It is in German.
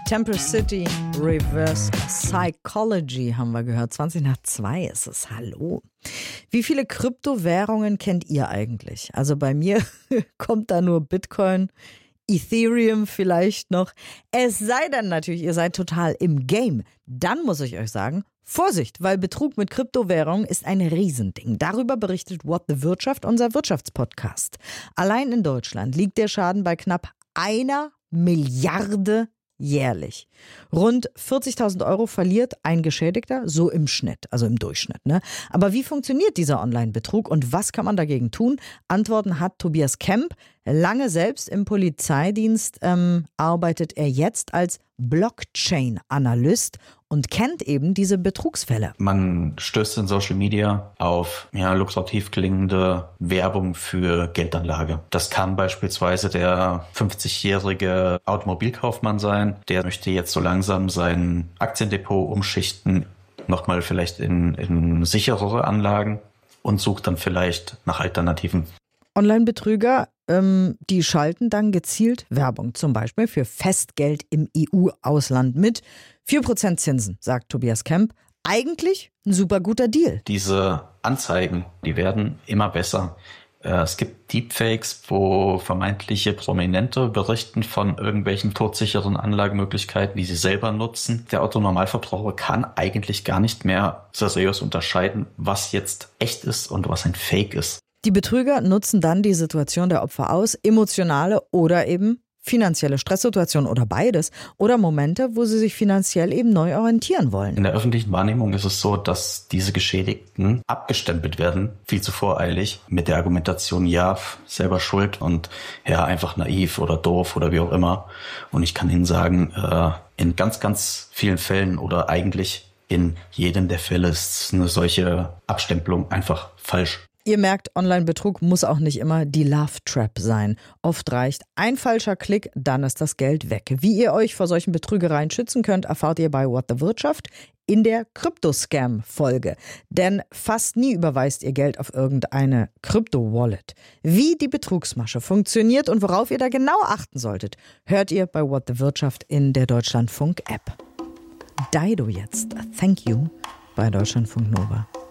Temple City Reverse Psychology haben wir gehört. 20:02 ist es. Hallo. Wie viele Kryptowährungen kennt ihr eigentlich? Also bei mir kommt da nur Bitcoin, Ethereum vielleicht noch. Es sei denn natürlich, ihr seid total im Game. Dann muss ich euch sagen, Vorsicht, weil Betrug mit Kryptowährungen ist ein Riesending. Darüber berichtet What the Wirtschaft, unser Wirtschaftspodcast. Allein in Deutschland liegt der Schaden bei knapp 1 Milliarde jährlich. Rund 40.000 € verliert ein Geschädigter, so im Schnitt, also im Durchschnitt. Ne? Aber wie funktioniert dieser Online-Betrug und was kann man dagegen tun? Antworten hat Tobias Kemp. Lange selbst im Polizeidienst arbeitet er jetzt als Blockchain-Analyst und kennt eben diese Betrugsfälle. Man stößt in Social Media auf lukrativ klingende Werbung für Geldanlage. Das kann beispielsweise der 50-jährige Automobilkaufmann sein, der möchte jetzt so langsam sein Aktiendepot umschichten, nochmal vielleicht in sicherere Anlagen und sucht dann vielleicht nach Alternativen. Online-Betrüger, die schalten dann gezielt Werbung, zum Beispiel für Festgeld im EU-Ausland mit 4% Zinsen, sagt Tobias Kemp. Eigentlich ein super guter Deal. Diese Anzeigen, die werden immer besser. Es gibt Deepfakes, wo vermeintliche Prominente berichten von irgendwelchen todsicheren Anlagemöglichkeiten, die sie selber nutzen. Der Otto-Normalverbraucher kann eigentlich gar nicht mehr seriös unterscheiden, was jetzt echt ist und was ein Fake ist. Die Betrüger nutzen dann die Situation der Opfer aus, emotionale oder eben finanzielle Stresssituationen oder beides oder Momente, wo sie sich finanziell eben neu orientieren wollen. In der öffentlichen Wahrnehmung ist es so, dass diese Geschädigten abgestempelt werden, viel zu voreilig, mit der Argumentation, ja, selber schuld und ja, einfach naiv oder doof oder wie auch immer. Und ich kann Ihnen sagen, in ganz, ganz vielen Fällen oder eigentlich in jedem der Fälle ist eine solche Abstempelung einfach falsch. Ihr merkt, Online-Betrug muss auch nicht immer die Love-Trap sein. Oft reicht ein falscher Klick, dann ist das Geld weg. Wie ihr euch vor solchen Betrügereien schützen könnt, erfahrt ihr bei What the Wirtschaft in der Krypto-Scam-Folge. Denn fast nie überweist ihr Geld auf irgendeine Krypto-Wallet. Wie die Betrugsmasche funktioniert und worauf ihr da genau achten solltet, hört ihr bei What the Wirtschaft in der Deutschlandfunk-App. Dido jetzt. Thank you bei Deutschlandfunk Nova.